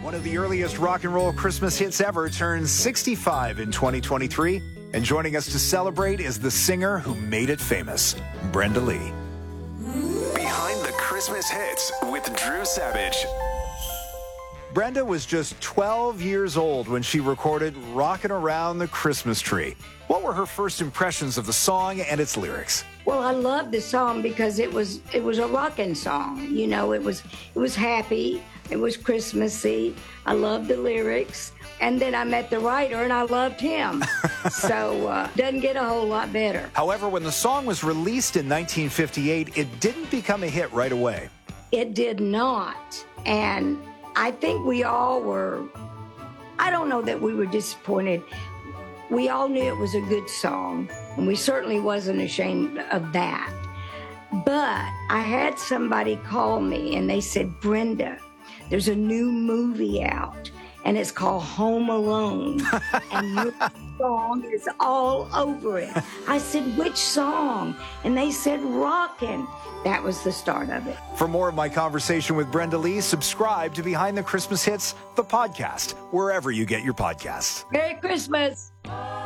One of the earliest rock and roll Christmas hits ever turns 65 in 2023. And joining us to celebrate is the singer who made it famous, Brenda Lee. Behind the Christmas Hits with Drew Savage. Brenda was just 12 years old when she recorded Rockin' Around the Christmas Tree. What were her first impressions of the song and its lyrics? Well, I loved the song because it was a rockin' song. You know, it was happy. It was Christmassy. I loved the lyrics. And then I met the writer, and I loved him. So doesn't get a whole lot better. However, when the song was released in 1958, it didn't become a hit right away. It did not. And I think we all were, I don't know that we were disappointed. We all knew it was a good song, and we certainly wasn't ashamed of that. But I had somebody call me, and they said, Brenda, there's a new movie out, and it's called Home Alone, and your song is all over it. I said, which song? And they said, Rockin'. That was the start of it. For more of my conversation with Brenda Lee, subscribe to Behind the Christmas Hits, the podcast, wherever you get your podcasts. Merry Christmas.